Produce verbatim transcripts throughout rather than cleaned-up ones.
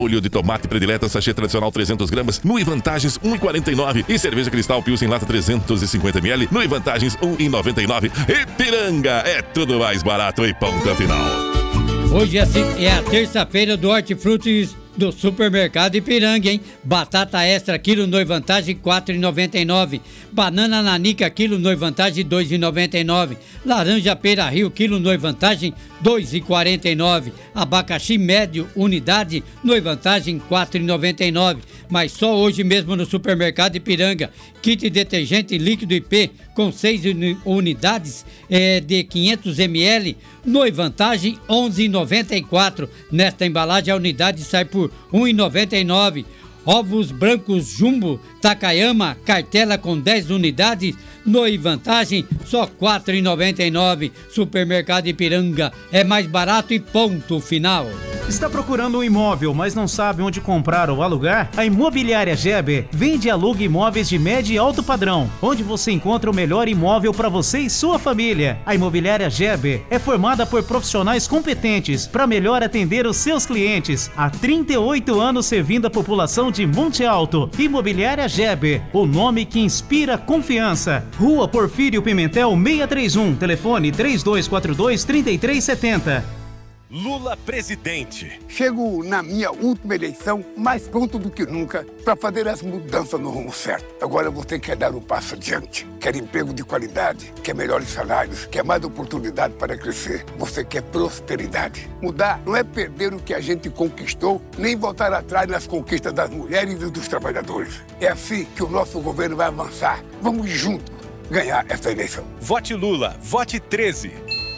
Olho de tomate predileta, sachê tradicional trezentas gramas, no Vantagens um real e quarenta e nove centavos. E cerveja Cristal Pilsen lata trezentos e cinquenta mililitros, no Vantagens um real e noventa e nove centavos. Ipiranga, é tudo mais barato e ponto final. Hoje é a terça-feira do Hortifrutis do Supermercado Ipiranga, hein? Batata extra, quilo no Vantagem, quatro reais e noventa e nove centavos. Banana nanica, quilo no Vantagem, dois reais e noventa e nove centavos. Laranja Pera Rio, quilo no Vantagem, dois reais e quarenta e nove centavos. Abacaxi médio, unidade, no Vantagem, quatro reais e noventa e nove centavos. Mas só hoje mesmo no Supermercado Ipiranga. Kit detergente líquido I P com seis unidades é, de quinhentos mililitros, no Vantagem, onze reais e noventa e quatro centavos. Nesta embalagem a unidade sai por um real e noventa e nove centavos. Ovos brancos Jumbo Takayama, cartela com dez unidades, no Vantagem, só quatro reais e noventa e nove centavos. Supermercado Ipiranga, é mais barato e ponto final. Está procurando um imóvel, mas não sabe onde comprar ou alugar? A Imobiliária Geber vende e aluga imóveis de médio e alto padrão, onde você encontra o melhor imóvel para você e sua família. A Imobiliária Geber é formada por profissionais competentes para melhor atender os seus clientes. Há trinta e oito anos servindo a população de Monte Alto. Imobiliária Geber, o nome que inspira confiança. Rua Porfírio Pimentel seiscentos e trinta e um, telefone três dois quatro dois, três três sete zero. Lula presidente. Chego na minha última eleição mais pronto do que nunca para fazer as mudanças no rumo certo. Agora você quer dar um passo adiante, quer emprego de qualidade, quer melhores salários, quer mais oportunidade para crescer. Você quer prosperidade. Mudar não é perder o que a gente conquistou, nem voltar atrás nas conquistas das mulheres e dos trabalhadores. É assim que o nosso governo vai avançar. Vamos juntos ganhar essa eleição. Vote Lula, vote treze.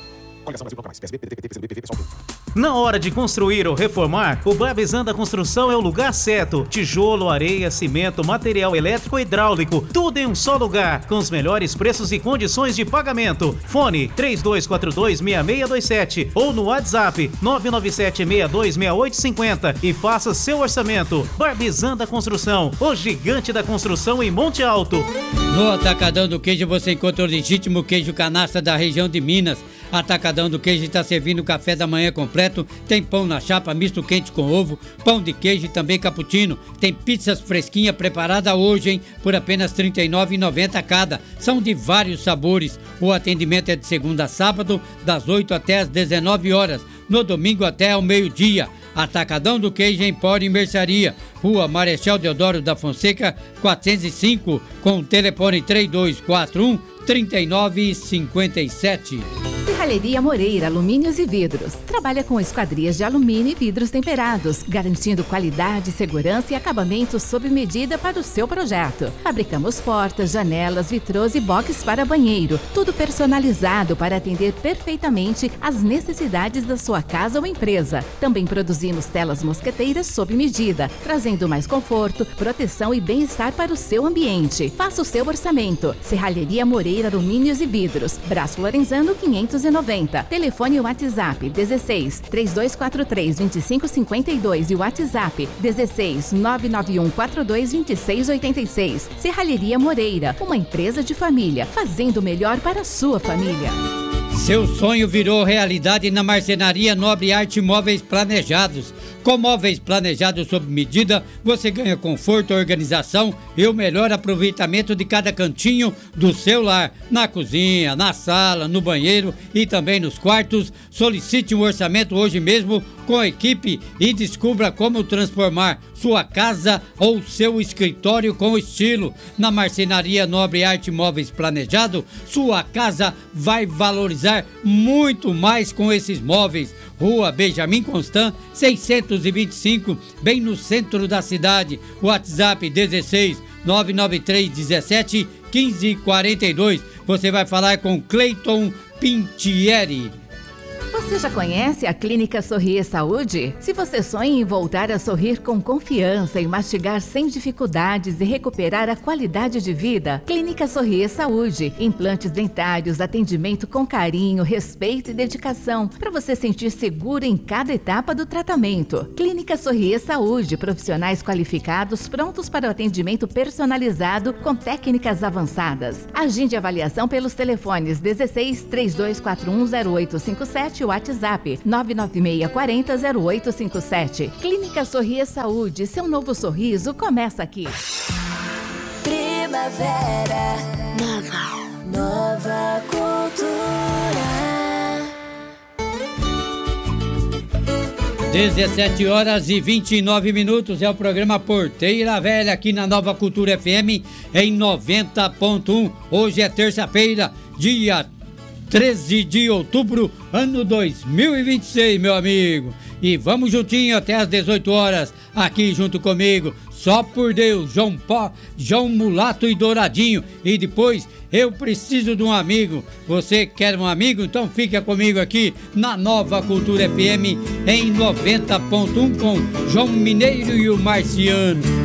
Na hora de construir ou reformar, o Barbizan Construção é o lugar certo. Tijolo, areia, cimento, material elétrico e hidráulico, tudo em um só lugar, com os melhores preços e condições de pagamento. Fone três dois quatro dois, seis seis dois sete ou no WhatsApp nove nove sete, seis dois seis oito cinco zero e faça seu orçamento. Barbizan Construção, o gigante da construção em Monte Alto. No Atacadão do Queijo você encontra o legítimo queijo canastra da região de Minas. Atacadão do Queijo está servindo café da manhã completo, tem pão na chapa, misto quente com ovo, pão de queijo e também cappuccino. Tem pizzas fresquinha preparada hoje, hein, por apenas trinta e nove reais e noventa centavos cada. São de vários sabores. O atendimento é de segunda a sábado, das oito até às dezenove horas, no domingo até ao meio-dia. Atacadão do Queijo em Empório e Mercearia, Rua Marechal Deodoro da Fonseca, quatrocentos e cinco, com o telefone três dois quatro um, três nove cinco sete. Serralheria Moreira Alumínios e Vidros. Trabalha com esquadrias de alumínio e vidros temperados, garantindo qualidade, segurança e acabamento sob medida para o seu projeto. Fabricamos portas, janelas, vitrôs e boxes para banheiro. Tudo personalizado para atender perfeitamente às necessidades da sua casa ou empresa. Também produzimos telas mosqueteiras sob medida, trazendo mais conforto, proteção e bem-estar para o seu ambiente. Faça o seu orçamento. Serralheria Moreira Alumínios e Vidros. Braço Lorenzano quinhentos e noventa. Telefone e WhatsApp dezesseis, três dois quatro três, dois cinco cinco dois e o WhatsApp dezesseis, nove nove um quatro dois, dois seis oito seis. Serralheria Moreira, uma empresa de família, fazendo o melhor para a sua família. Seu sonho virou realidade na Marcenaria Nobre Arte Móveis Planejados. Com móveis planejados sob medida, você ganha conforto, organização e o melhor aproveitamento de cada cantinho do seu lar. Na cozinha, na sala, no banheiro e também nos quartos. Solicite um orçamento hoje mesmo com a equipe e descubra como transformar sua casa ou seu escritório com estilo. Na Marcenaria Nobre Arte Móveis Planejado, sua casa vai valorizar muito mais com esses móveis. Rua Benjamin Constant, seiscentos e vinte e cinco, bem no centro da cidade. WhatsApp dezesseis, nove nove três um sete, um cinco quatro dois. Você vai falar com Cleiton Pintieri. Você já conhece a Clínica Sorrir Saúde? Se você sonha em voltar a sorrir com confiança e mastigar sem dificuldades e recuperar a qualidade de vida, Clínica Sorrir Saúde. Implantes dentários, atendimento com carinho, respeito e dedicação, para você sentir seguro em cada etapa do tratamento. Clínica Sorrir Saúde, profissionais qualificados prontos para o atendimento personalizado com técnicas avançadas. Agende avaliação pelos telefones dezesseis, três dois quatro um, zero oito cinco sete, WhatsApp nove nove seis quatro zero zero oito cinco sete. Clínica Sorria Saúde, seu novo sorriso começa aqui. Primavera, nova, nova cultura. dezessete horas e vinte e nove minutos é o programa Porteira Velha aqui na Nova Cultura F M em noventa ponto um. Hoje é terça-feira, dia treze de outubro, ano dois mil e vinte e seis, meu amigo. E vamos juntinho até às dezoito horas, aqui junto comigo, só por Deus, João Pó, João Mulato e Douradinho. E depois, eu preciso de um amigo. Você quer um amigo? Então fica comigo aqui na Nova Cultura F M em noventa ponto um com João Mineiro e o Marciano.